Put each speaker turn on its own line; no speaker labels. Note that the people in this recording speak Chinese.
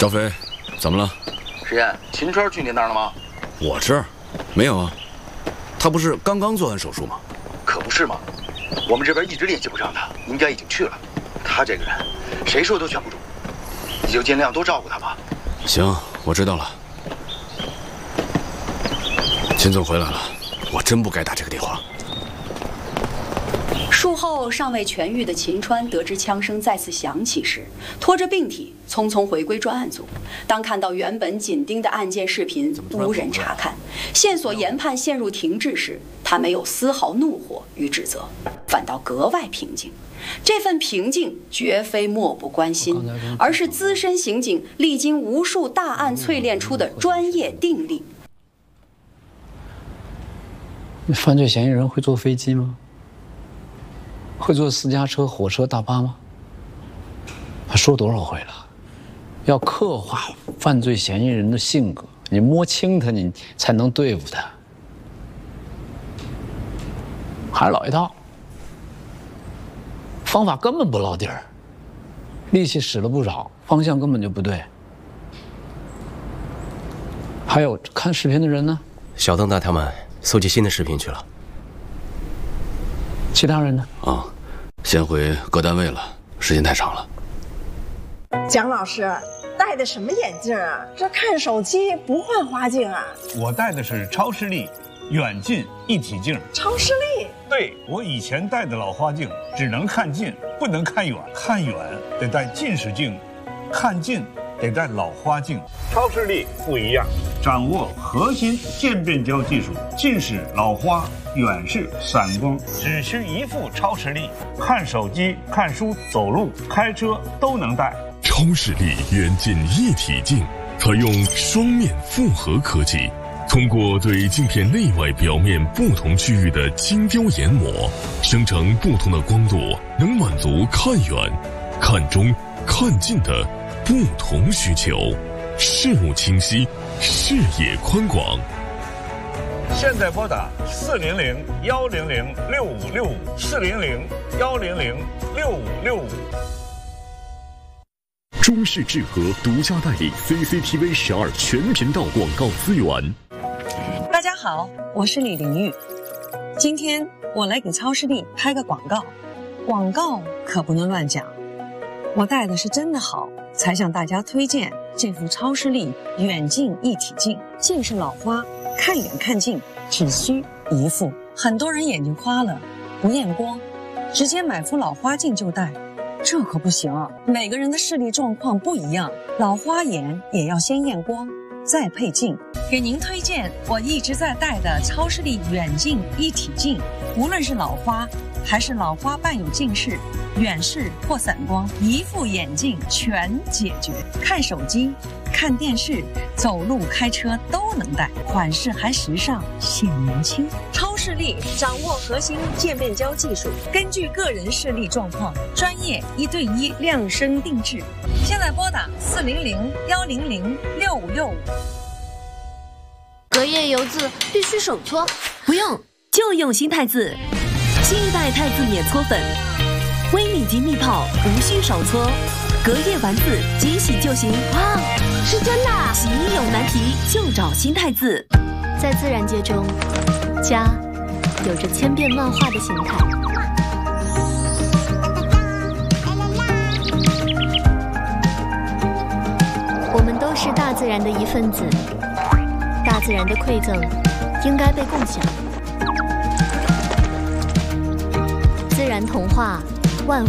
赵飞，怎么了？
石岩，秦川去你那儿了吗？
我这儿没有啊，他不是刚刚做完手术吗？
可不是嘛，我们这边一直联系不上他，应该已经去了。他这个人，谁说都劝不住，你就尽量多照顾他吧。
行，我知道了。秦总回来了，我真不该打这个电话。
术后尚未痊愈的秦川得知枪声再次响起时，拖着病体匆匆回归专案组。当看到原本紧盯的案件视频无人查看，线索研判陷入停滞时，他没有丝毫怒火与指责，反倒格外平静。这份平静绝非漠不关心，而是资深刑警历经无数大案淬炼出的专业定力。
那犯罪嫌疑人会坐飞机吗？会坐私家车、火车、大巴吗？他说多少回了，要刻画犯罪嫌疑人的性格，你摸清他，你才能对付他。还是老一套，方法根本不落地儿，力气使了不少，方向根本就不对。还有看视频的人呢？
小邓带他们搜集新的视频去了。
其他人呢？
啊，先回各单位了，时间太长了。
蒋老师戴的什么眼镜啊？这看手机不换花镜啊？
我戴的是超视力远近一体镜。
超视力？
对，我以前戴的老花镜只能看近，不能看远，看远得戴近视镜，看近得戴老花镜。超视力不一样，掌握核心渐变焦技术，近视、老花、远视、散光，只需一副超视力，看手机、看书、走路、开车都能戴。
超视力远近一体镜采用双面复合科技，通过对镜片内外表面不同区域的精雕研磨，生成不同的光度，能满足看远、看中、看近的不同需求，视物清晰，视野宽广。
现在拨打400-100-6565，400-100-6565。
中视智和独家代理 CCTV 12全频道广告资源。
大家好，我是李玲玉。今天我来给超视力拍个广告，广告可不能乱讲。我戴的是真的好，才向大家推荐这副超视力远近一体镜。近视老花，看远看近只需一副。很多人眼睛花了，不验光，直接买副老花镜就戴。这可不行啊！每个人的视力状况不一样，老花眼也要先验光，再配镜。给您推荐我一直在戴的超视力远近一体镜，无论是老花还是老花伴有近视、远视或散光，一副眼镜全解决。看手机、看电视、走路、开车都能戴，款式还时尚，显年轻。超视力掌握核心渐变焦技术，根据个人视力状况，专业1对1量身定制。现在拨打400-100-6565。
隔夜油渍必须手搓，
不用，就用新太字，新一代太字免搓粉，微米级密泡，无需手搓，隔夜完字即洗就行。
哇，是真的啊！
洗衣有难题就找新太字。
在自然界中，家有着千变万化的形态。我们都是大自然的一份子，大自然的馈赠应该被共享。自然童话